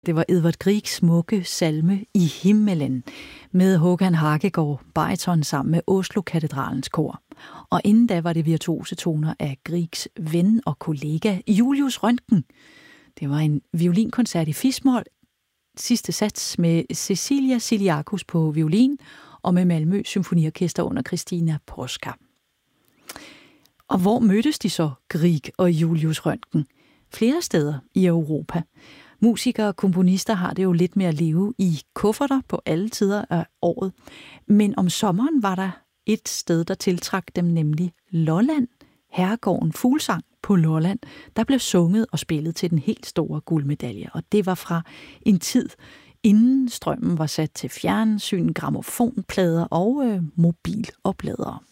Det var Edvard Griegs smukke salme I himmelen med Håkan Hagegård bariton sammen med Oslo Katedralens kor. Og inden da var det virtuose toner af Griegs ven og kollega Julius Røntgen. Det var en violinkoncert i fis-mol, sidste sats med Cecilia Ciliacus på violin og med Malmö Symfoniorkester under Christina Poska. Og hvor mødtes de så, Grieg og Julius Røntgen? Flere steder i Europa. Musikere og komponister har det jo lidt med at leve i kufferter på alle tider af året. Men om sommeren var der et sted, der tiltrak dem, nemlig Lolland. Herregården Fuglsang på Lolland, der blev sunget og spillet til den helt store guldmedalje. Og det var fra en tid, inden strømmen var sat til fjernsyn, grammofonplader og mobilopladere.